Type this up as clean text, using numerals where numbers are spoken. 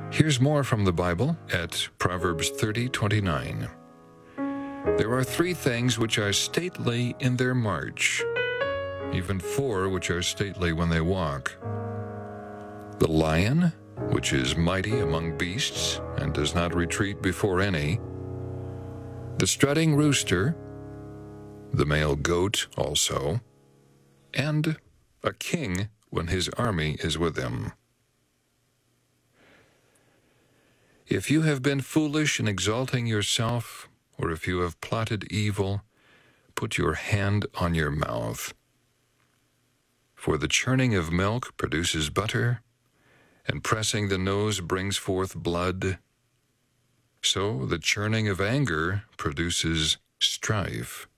Here's more from the Bible at Proverbs 30:29. There are 3 things which are stately in their march, even 4 which are stately when they walk. The lion, which is mighty among beasts and does not retreat before any. The strutting rooster, the male goat also, and a king when his army is with him. If you have been foolish in exalting yourself, or if you have plotted evil, put your hand on your mouth. For the churning of milk produces butter, and pressing the nose brings forth blood. So the churning of anger produces strife.